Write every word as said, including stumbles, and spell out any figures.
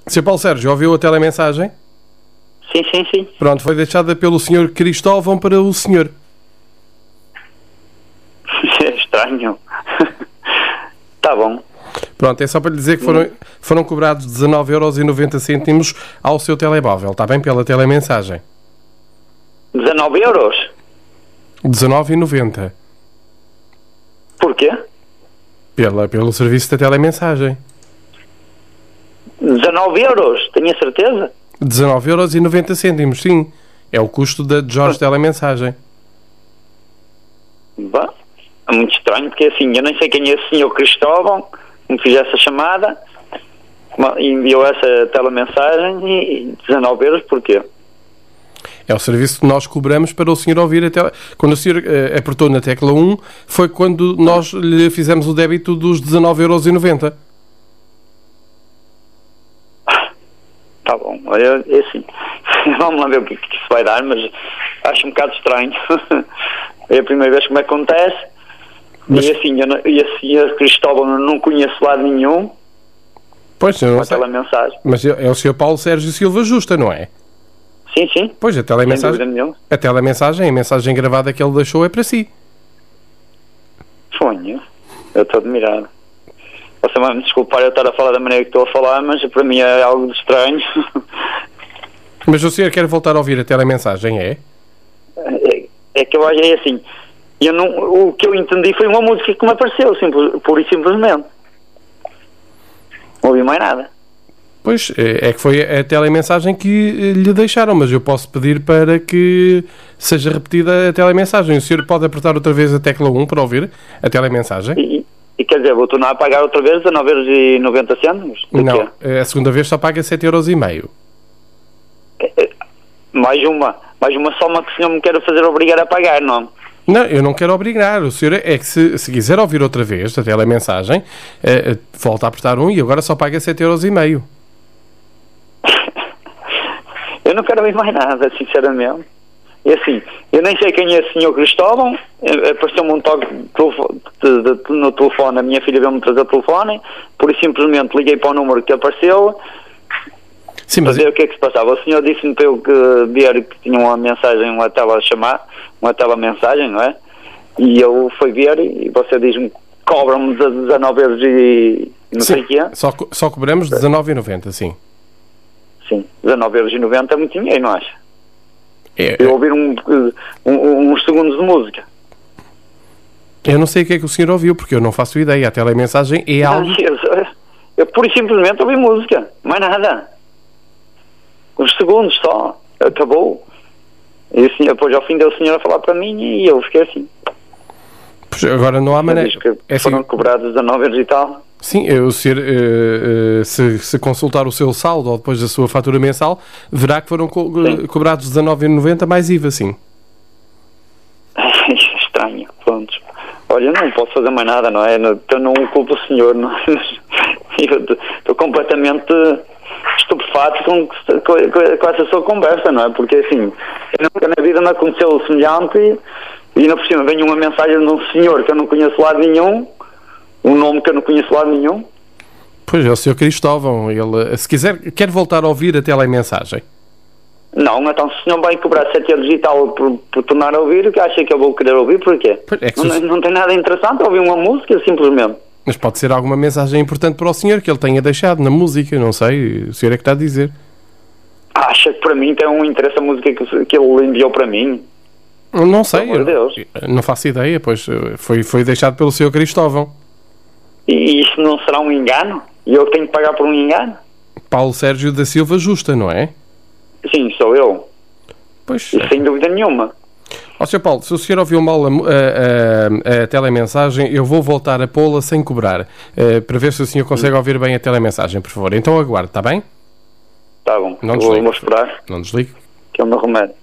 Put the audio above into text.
senhor Paulo Sérgio, ouviu a telemensagem? Sim, sim, sim. Pronto, foi deixada pelo senhor Cristóvão para o senhor. É estranho. Tá bom. Pronto, é só para lhe dizer que foram, foram cobrados dezanove euros e noventa cêntimos ao seu telemóvel, está bem? Pela telemensagem. dezanove euros? dezanove e noventa. Porquê? Pela, pelo serviço da telemensagem. dezanove euros? Tenho a certeza? dezanove euros e noventa cêntimos, sim. É o custo da Jorge Telemensagem. Bom, é muito estranho, porque assim, eu nem sei quem é esse senhor Cristóvão, que me fez essa chamada, enviou essa telemensagem e dezanove euros, porquê? É o serviço que nós cobramos para o senhor ouvir a tele... Quando o senhor uh, apertou na tecla um, foi quando nós lhe fizemos o débito dos dezanove euros e noventa. Tá bom, olha, é assim, vamos lá ver o que, que isso vai dar, mas acho um bocado estranho. É a primeira vez que me acontece. Mas... E assim, eu não, e assim, a Cristóvão não conheço lado nenhum. Pois, eu não sei. Mensagem. Mas é o senhor Paulo Sérgio Silva Justa, não é? Sim, sim. Pois, a telemensagem, a telemensagem, a mensagem gravada que ele deixou é para si. Sonho. Eu estou admirado. Você vai me desculpar eu estar a falar da maneira que estou a falar, mas para mim é algo de estranho. Mas o senhor quer voltar a ouvir a telemensagem, é? É, é que eu acho é assim. Eu não, o que eu entendi foi uma música que me apareceu, simples, pura e simplesmente. Não ouvi mais nada. Pois, é que foi a telemensagem que lhe deixaram, mas eu posso pedir para que seja repetida a telemensagem. O senhor pode apertar outra vez a tecla um para ouvir a telemensagem? E, e quer dizer, vou tornar a pagar outra vez dezanove euros e noventa cêntimos? Não, quê? A segunda vez só paga sete euros e meio. Mais uma, mais uma soma que o senhor me quer fazer obrigar a pagar, não? Não, eu não quero obrigar. O senhor é que se, se quiser ouvir outra vez a telemensagem, é, é, volta a apertar um e agora só paga sete euros e meio. Eu não quero ouvir mais nada, sinceramente. E assim, eu nem sei quem é esse senhor Cristóvão, apareceu-me um toque de, de, de, no telefone, a minha filha veio-me trazer o telefone, por isso simplesmente liguei para o número que apareceu. Sim, mas... para ver o que é que se passava. O senhor disse-me para eu que ver que tinha uma mensagem, uma tela chamar, uma tela mensagem, não é? E eu fui ver e você diz-me, cobram-me dezanove euros e não sim, sei o que é. Só, só cobramos dezanove euros e noventa, sim. Sim, dezanove euros e noventa é muito dinheiro, não acha? É, eu ouvir um, um, uns segundos de música. Eu não sei o que é que o senhor ouviu, porque eu não faço ideia. A telemensagem é algo... Eu, eu pura e simplesmente ouvi música, mais nada. Uns segundos só, acabou. E assim, depois ao fim deu o senhor a falar para mim e eu fiquei assim. Pois agora não há maneira. É foram assim... cobrados dezanove euros e tal. Sim, o senhor, uh, uh, se, se consultar o seu saldo ou depois da sua fatura mensal, verá que foram co cobrados dezanove euros e noventa mais I V A, sim. Estranho, pronto. Olha, não posso fazer mais nada, não é? Eu não culpo o senhor, não é? Eu estou completamente estupefato com, com, com essa sua conversa, não é? Porque assim, nunca na vida me aconteceu o semelhante e, e ainda por cima vem uma mensagem de um senhor que eu não conheço lado nenhum, um nome que eu não conheço lado nenhum. Pois é, o senhor Cristóvão, ele, se quiser, quer voltar a ouvir a telemensagem? Não, então se o senhor vai cobrar sete euros e tal por, por tornar a ouvir, o que acha que eu vou querer ouvir, porquê? É não, o... não tem nada interessante ouvir uma música, simplesmente. Mas pode ser alguma mensagem importante para o senhor que ele tenha deixado na música, não sei, o senhor é que está a dizer. Acha que para mim tem um interesse a música que, que ele enviou para mim? Não sei, eu, Deus. não faço ideia, pois foi, foi deixado pelo senhor Cristóvão. E isso não será um engano? E eu tenho que pagar por um engano? Paulo Sérgio da Silva Justa, não é? Sim, sou eu. Pois. E sem dúvida nenhuma. Ó senhor Paulo, se o senhor ouviu mal a, a, a, a telemensagem, eu vou voltar a pô-la sem cobrar, uh, para ver se o senhor consegue ouvir bem a telemensagem, por favor. Então aguarde, está bem? Está bom. Não eu desligue. Vou esperar. Não desligue. Que é o meu remédio.